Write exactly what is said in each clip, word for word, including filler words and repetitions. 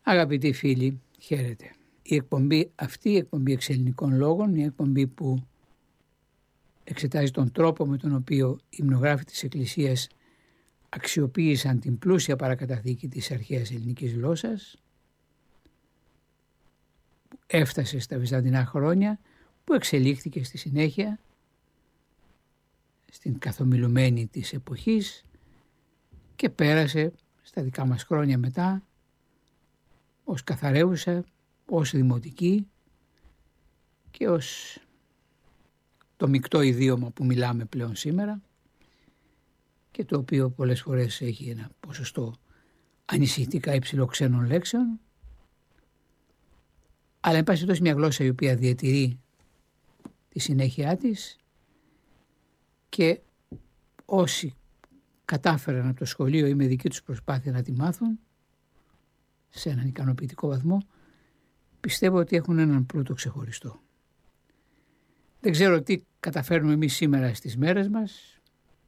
Αγαπητοί φίλοι, χαίρετε. Η εκπομπή αυτή, η εκπομπή Εξελληνικών Λόγων, μια εκπομπή που εξετάζει τον τρόπο με τον οποίο οι υμνογράφοι της Εκκλησίας αξιοποίησαν την πλούσια παρακαταθήκη της αρχαίας ελληνικής γλώσσας, που έφτασε στα βυζαντινά χρόνια, που εξελίχθηκε στη συνέχεια στην καθομιλουμένη της εποχής και πέρασε στα δικά μας χρόνια μετά ως καθαρεύουσα, ως δημοτική και ως το μεικτό ιδίωμα που μιλάμε πλέον σήμερα και το οποίο πολλές φορές έχει ένα ποσοστό ανησυχητικά υψηλό ξένων λέξεων, αλλά εν πάση περιπτώσει μια γλώσσα η οποία διατηρεί τη συνέχειά της και όσοι κατάφεραν από το σχολείο ή με δική τους προσπάθεια να τη μάθουν σε έναν ικανοποιητικό βαθμό, πιστεύω ότι έχουν έναν πλούτο ξεχωριστό. Δεν ξέρω τι καταφέρνουμε εμείς σήμερα στις μέρες μας,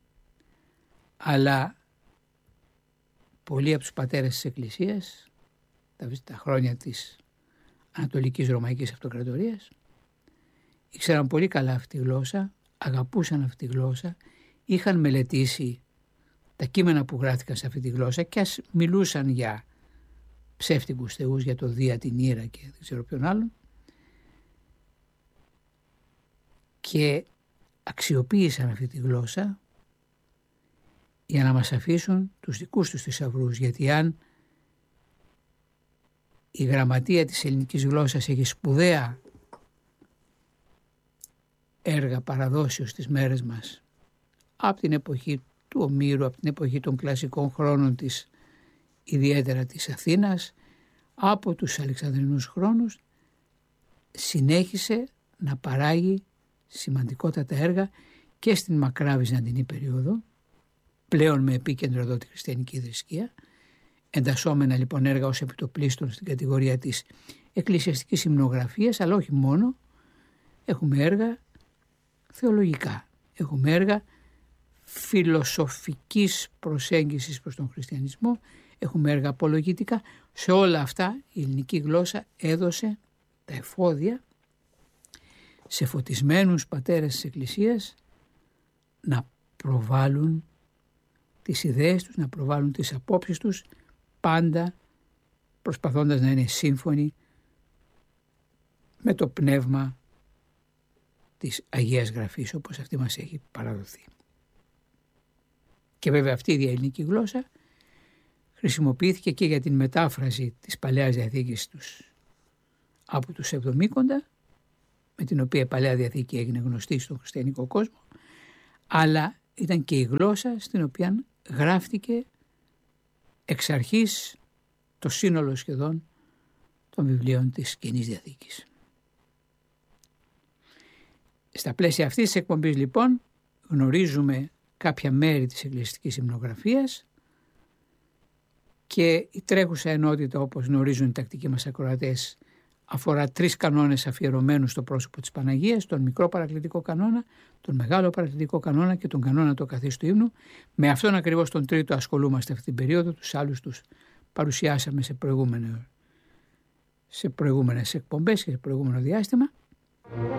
αλλά πολλοί από τους πατέρες της Εκκλησίας, τα χρόνια της Ανατολικής Ρωμαϊκής Αυτοκρατορίας, ήξεραν πολύ καλά αυτή τη γλώσσα, αγαπούσαν αυτή τη γλώσσα, είχαν μελετήσει τα κείμενα που γράφτηκαν σε αυτή τη γλώσσα και ας μιλούσαν για ψεύτικους θεούς, για το Δία, την Ήρα και δεν ξέρω ποιον άλλον, και αξιοποίησαν αυτή τη γλώσσα για να μας αφήσουν τους δικούς τους θησαυρούς, γιατί αν η γραμματεία της ελληνικής γλώσσας έχει σπουδαία έργα παραδόσεως στις μέρες μας από την εποχή του Ομήρου, από την εποχή των κλασικών χρόνων της, ιδιαίτερα της Αθήνας, από τους Αλεξανδρινούς χρόνους, συνέχισε να παράγει σημαντικότατα έργα και στην μακρά βυζαντινή περίοδο, πλέον με επίκεντρο εδώ τη χριστιανική θρησκεία, εντασσόμενα λοιπόν έργα ως επιτοπλίστων στην κατηγορία της εκκλησιαστικής υμνογραφίας, αλλά όχι μόνο, έχουμε έργα θεολογικά, έχουμε έργα φιλοσοφικής προσέγγισης προς τον χριστιανισμό, έχουμε έργα απολογητικά. Σε όλα αυτά η ελληνική γλώσσα έδωσε τα εφόδια σε φωτισμένους πατέρες της Εκκλησίας να προβάλλουν τις ιδέες τους, να προβάλλουν τις απόψεις τους, πάντα προσπαθώντας να είναι σύμφωνοι με το πνεύμα της Αγίας Γραφής όπως αυτή μας έχει παραδοθεί. Και βέβαια αυτή η διαελληνική γλώσσα χρησιμοποιήθηκε και για την μετάφραση της Παλαιάς Διαθήκης τους από τους Εβδομήκοντα, με την οποία η Παλαιά Διαθήκη έγινε γνωστή στον χριστιανικό κόσμο, αλλά ήταν και η γλώσσα στην οποία γράφτηκε εξ αρχής το σύνολο σχεδόν των βιβλίων της Καινής Διαθήκης. Στα πλαίσια αυτής της εκπομπής λοιπόν γνωρίζουμε κάποια μέρη της εκκλησιαστικής υμνογραφίας και η τρέχουσα ενότητα, όπως γνωρίζουν οι τακτικοί μας ακροατές, αφορά τρεις κανόνες αφιερωμένους στο πρόσωπο της Παναγίας, τον μικρό παρακλητικό κανόνα, τον μεγάλο παρακλητικό κανόνα και τον κανόνα του ακαθίστου ύμνου. Με αυτόν ακριβώς τον τρίτο ασχολούμαστε αυτή την περίοδο, τους άλλους τους παρουσιάσαμε σε, προηγούμενο, σε προηγούμενες εκπομπές και σε προηγούμενο διάστημα.